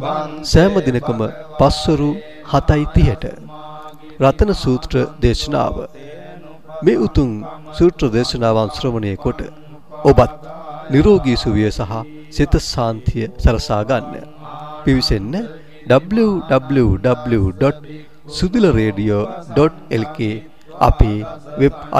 සෑම දිනකම පස්වරු 7:30ට රතන සූත්‍ර දේශනාව මේ උතුම් සූත්‍ර දේශනාවන් ශ්‍රවණය කොට ඔබත් නිරෝගී සුවය සහ සිත ශාන්තිය සරසා ගන්න. පිවිසෙන්න www.sudilaradio.lk අපේ වෙබ්